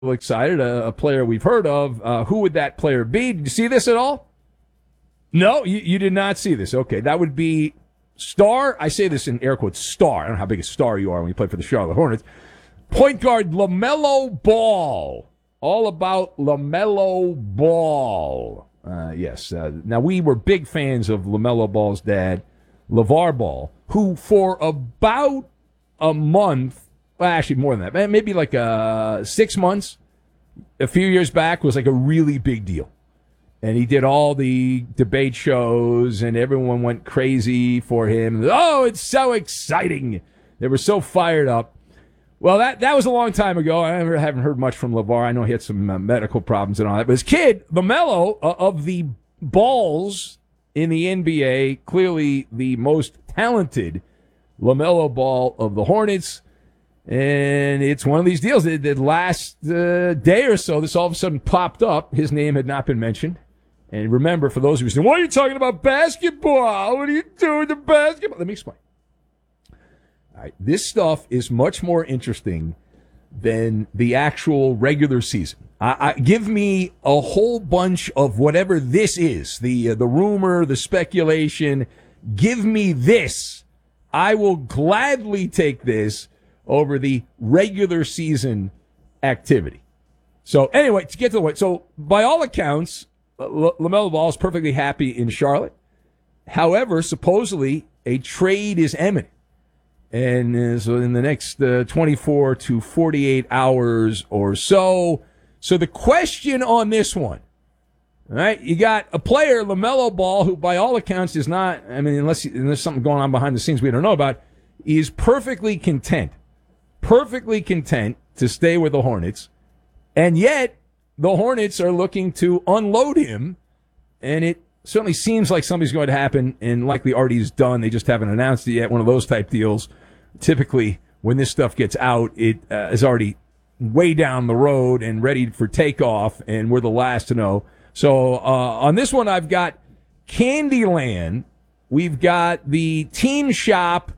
excited. A player we've heard of. Who would that player be? Did you see this at all? No, you did not see this. Okay, that would be star. I say this in air quotes, star. I don't know how big a star you are when you play for the Charlotte Hornets. Point guard LaMelo Ball. All about LaMelo Ball. Yes. Now, we were big fans of LaMelo Ball's dad, LeVar Ball, who for about a month, well, actually more than that, maybe like 6 months, a few years back, was like a really big deal. And he did all the debate shows, and everyone went crazy for him. Oh, it's so exciting. They were so fired up. Well, that was a long time ago. I haven't heard much from LeVar. I know he had some medical problems and all that. But his kid, LaMelo, of the Balls in the NBA, clearly the most talented LaMelo Ball of the Hornets. And it's one of these deals that last day or so, this all of a sudden popped up. His name had not been mentioned. And remember, for those of you saying, why are you talking about basketball? What are you doing to basketball? Let me explain. All right, this stuff is much more interesting than the actual regular season. Give me a whole bunch of whatever this is, the rumor, the speculation. Give me this. I will gladly take this over the regular season activity. So anyway, to get to the point, so by all accounts, LaMelo Ball is perfectly happy in Charlotte. However, supposedly a trade is imminent. And so in the next 24 to 48 hours or so. So the question on this one, all right, you got a player, LaMelo Ball, who by all accounts is not, I mean, unless there's something going on behind the scenes we don't know about, is perfectly content to stay with the Hornets. And yet the Hornets are looking to unload him, and it certainly seems like something's going to happen, and likely already is done. They just haven't announced it yet. One of those type deals. Typically, when this stuff gets out, it is already way down the road and ready for takeoff, and we're the last to know. So on this one, I've got Candyland. We've got the team shop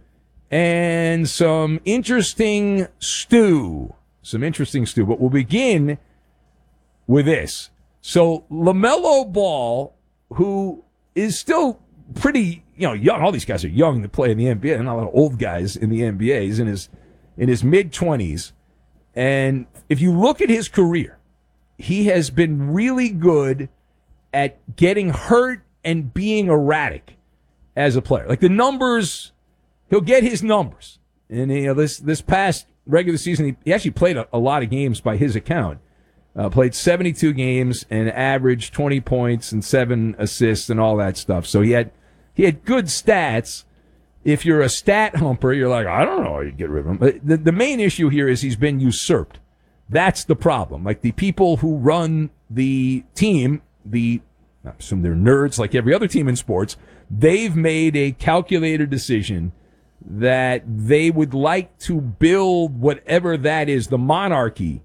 and some interesting stew. But we'll begin with this. So LaMelo Ball, who is still pretty, young. All these guys are young to play in the NBA. There are not a lot of old guys in the NBA. He's in his mid-20s. And if you look at his career, he has been really good at getting hurt and being erratic as a player. Like the numbers, he'll get his numbers. And this past regular season, he actually played a lot of games by his account. Played 72 games and averaged 20 points and 7 assists and all that stuff. So he had good stats. If you're a stat humper, you're like, I don't know how you get rid of him. But the main issue here is he's been usurped. That's the problem. Like the people who run the team, I assume they're nerds like every other team in sports, they've made a calculated decision that they would like to build whatever that is, the monarchy,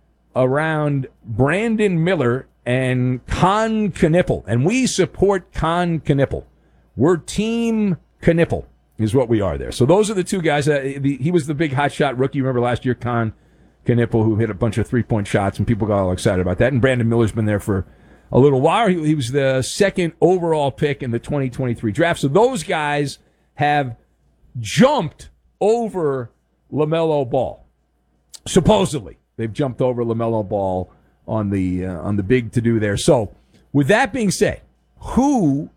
around Brandon Miller and Con Knipple. And we support Con Knipple. We're Team Knipple is what we are there. So those are the two guys. He was the big hotshot rookie. Remember last year, Con Knipple, who hit a bunch of three-point shots, and people got all excited about that. And Brandon Miller's been there for a little while. He was the second overall pick in the 2023 draft. So those guys have jumped over LaMelo Ball. Supposedly. They've jumped over LaMelo Ball on the big to-do there. So, with that being said, who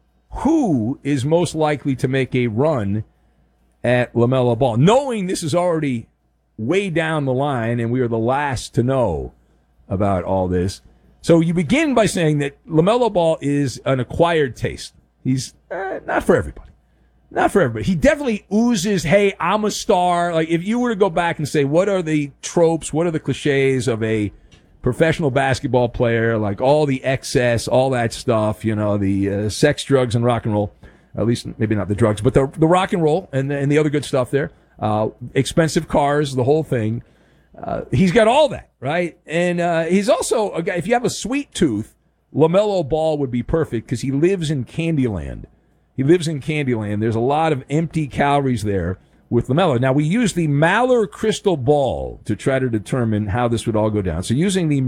is most likely to make a run at LaMelo Ball? Knowing this is already way down the line and we are the last to know about all this. So, you begin by saying that LaMelo Ball is an acquired taste. He's not for everybody. Not for everybody. He definitely oozes, hey, I'm a star. Like, if you were to go back and say, what are the tropes, what are the cliches of a professional basketball player, like all the excess, all that stuff, the sex, drugs, and rock and roll, at least maybe not the drugs, but the rock and roll and the other good stuff there, expensive cars, the whole thing. He's got all that, right? And he's also a guy, if you have a sweet tooth, LaMelo Ball would be perfect because he lives in Candyland. There's a lot of empty calories there with LaMelo. Now, we use the Maller crystal ball to try to determine how this would all go down. So using the